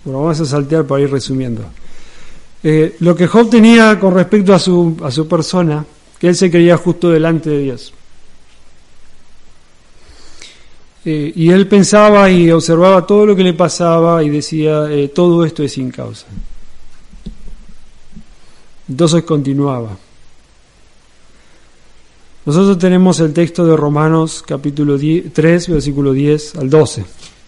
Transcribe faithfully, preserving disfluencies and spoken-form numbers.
Bueno, vamos a saltear para ir resumiendo. Eh, lo que Job tenía con respecto a su, a su persona, que él se creía justo delante de Dios. Eh, y él pensaba y observaba todo lo que le pasaba y decía, eh, todo esto es sin causa. Entonces continuaba. Nosotros tenemos el texto de Romanos capítulo tres, versículo diez al doce.